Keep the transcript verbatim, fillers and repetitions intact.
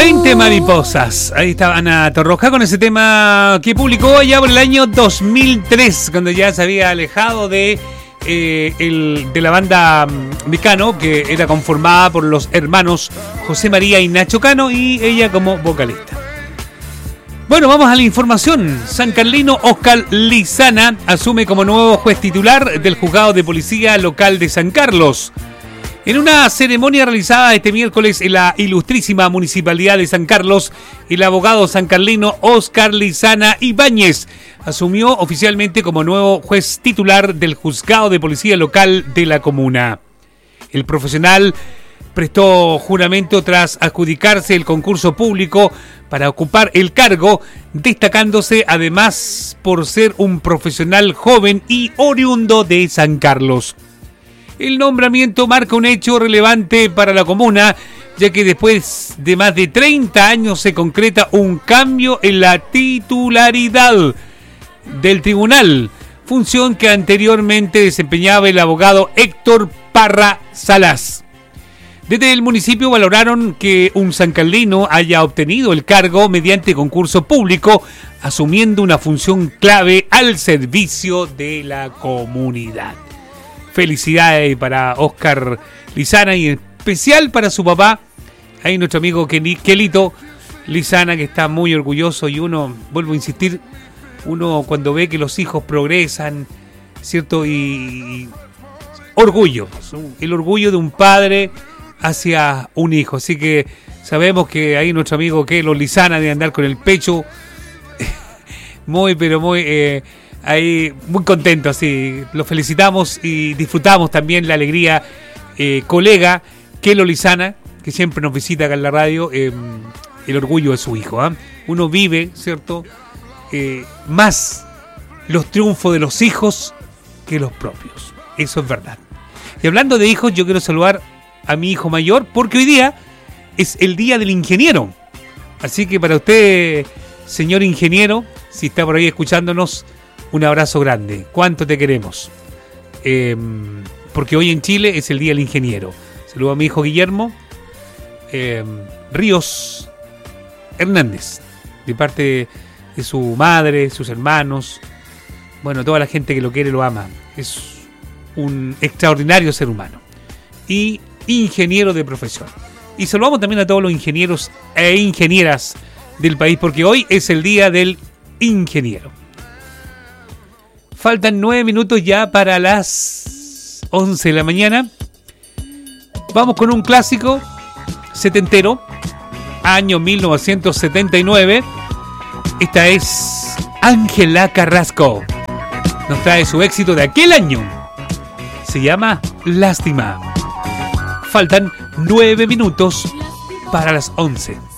veinte mariposas. Ahí está Ana Torroja con ese tema que publicó allá por el año dos mil tres, cuando ya se había alejado de, eh, el, de la banda Mecano, que era conformada por los hermanos José María y Nacho Cano, y ella como vocalista. Bueno, vamos a la información. Sancarlino Oscar Lizana asume como nuevo juez titular del juzgado de policía local de San Carlos. En una ceremonia realizada este miércoles en la ilustrísima Municipalidad de San Carlos, el abogado sancarlino Oscar Lizana Ibáñez asumió oficialmente como nuevo juez titular del juzgado de policía local de la comuna. El profesional prestó juramento tras adjudicarse el concurso público para ocupar el cargo, destacándose además por ser un profesional joven y oriundo de San Carlos. El nombramiento marca un hecho relevante para la comuna, ya que después de más de treinta años se concreta un cambio en la titularidad del tribunal, función que anteriormente desempeñaba el abogado Héctor Parra Salas. Desde el municipio valoraron que un sancarlino haya obtenido el cargo mediante concurso público, asumiendo una función clave al servicio de la comunidad. Felicidades para Oscar Lizana y en especial para su papá, ahí nuestro amigo Kelito Lizana, que está muy orgulloso. Y uno, vuelvo a insistir, uno cuando ve que los hijos progresan, ¿cierto? Y, y orgullo, el orgullo de un padre hacia un hijo. Así que sabemos que ahí nuestro amigo Kelo Lizana de andar con el pecho muy, pero muy... Eh, ahí muy contento, así lo felicitamos y disfrutamos también la alegría, eh, colega Kelo Lizana, que siempre nos visita acá en la radio, eh, el orgullo de su hijo, ¿eh? Uno vive, ¿cierto?, eh, más los triunfos de los hijos que los propios, eso es verdad. Y hablando de hijos, yo quiero saludar a mi hijo mayor, porque hoy día es el día del ingeniero, así que para usted, señor ingeniero, si está por ahí escuchándonos, un abrazo grande. ¿Cuánto te queremos? Eh, porque hoy en Chile es el Día del Ingeniero. Saludo a mi hijo Guillermo eh, Ríos Hernández, de parte de su madre, sus hermanos, bueno, toda la gente que lo quiere, lo ama. Es un extraordinario ser humano y ingeniero de profesión. Y saludamos también a todos los ingenieros e ingenieras del país, porque hoy es el Día del Ingeniero. Faltan nueve minutos ya para las once de la mañana. Vamos con un clásico setentero, año mil novecientos setenta y nueve. Esta es Ángela Carrasco. Nos trae su éxito de aquel año. Se llama Lástima. Faltan nueve minutos para las once.